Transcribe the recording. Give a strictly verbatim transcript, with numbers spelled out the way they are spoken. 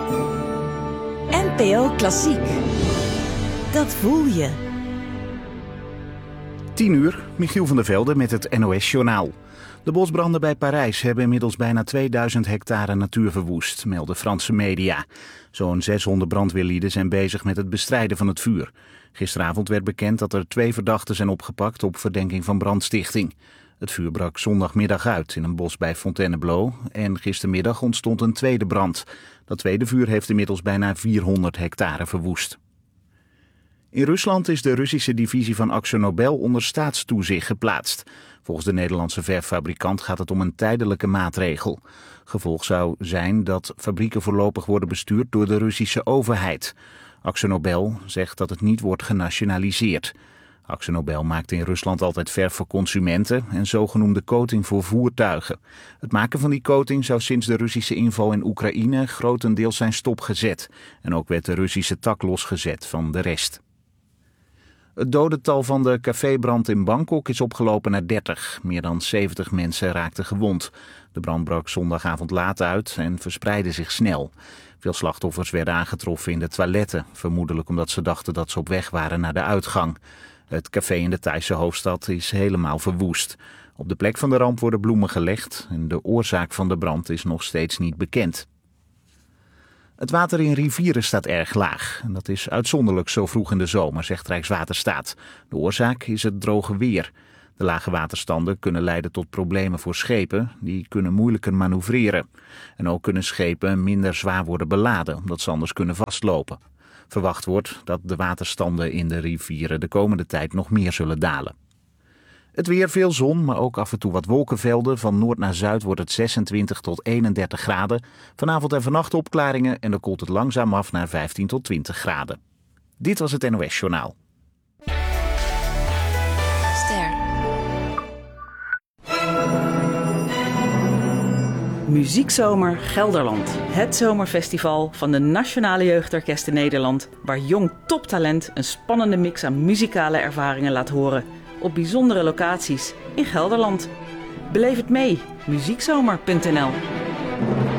N P O Klassiek. Dat voel je. tien uur, Michiel van der Velde met het N O S-journaal. De bosbranden bij Parijs hebben inmiddels bijna tweeduizend hectare natuur verwoest, melden Franse media. Zo'n zeshonderd brandweerlieden zijn bezig met het bestrijden van het vuur. Gisteravond werd bekend dat er twee verdachten zijn opgepakt op verdenking van brandstichting. Het vuur brak zondagmiddag uit in een bos bij Fontainebleau en gistermiddag ontstond een tweede brand. Dat tweede vuur heeft inmiddels bijna vierhonderd hectare verwoest. In Rusland is de Russische divisie van AkzoNobel onder staatstoezicht geplaatst. Volgens de Nederlandse verffabrikant gaat het om een tijdelijke maatregel. Gevolg zou zijn dat fabrieken voorlopig worden bestuurd door de Russische overheid. AkzoNobel zegt dat het niet wordt genationaliseerd. AkzoNobel maakt in Rusland altijd verf voor consumenten en zogenoemde coating voor voertuigen. Het maken van die coating zou sinds de Russische inval in Oekraïne grotendeels zijn stopgezet. En ook werd de Russische tak losgezet van de rest. Het dodental van de cafébrand in Bangkok is opgelopen naar dertig. Meer dan zeventig mensen raakten gewond. De brand brak zondagavond laat uit en verspreidde zich snel. Veel slachtoffers werden aangetroffen in de toiletten, vermoedelijk omdat ze dachten dat ze op weg waren naar de uitgang. Het café in de Thaise hoofdstad is helemaal verwoest. Op de plek van de ramp worden bloemen gelegd en de oorzaak van de brand is nog steeds niet bekend. Het water in rivieren staat erg laag. En dat is uitzonderlijk zo vroeg in de zomer, zegt Rijkswaterstaat. De oorzaak is het droge weer. De lage waterstanden kunnen leiden tot problemen voor schepen. Die kunnen moeilijker manoeuvreren. En ook kunnen schepen minder zwaar worden beladen, omdat ze anders kunnen vastlopen. Verwacht wordt dat de waterstanden in de rivieren de komende tijd nog meer zullen dalen. Het weer, veel zon, maar ook af en toe wat wolkenvelden. Van noord naar zuid wordt het zesentwintig tot eenendertig graden. Vanavond en vannacht opklaringen en dan koelt het langzaam af naar vijftien tot twintig graden. Dit was het N O S-journaal. Ster. Muziekzomer Gelderland. Het zomerfestival van de Nationale Jeugdorkesten Nederland, waar jong toptalent een spannende mix aan muzikale ervaringen laat horen. Op bijzondere locaties in Gelderland. Beleef het mee, muziekzomer punt n l.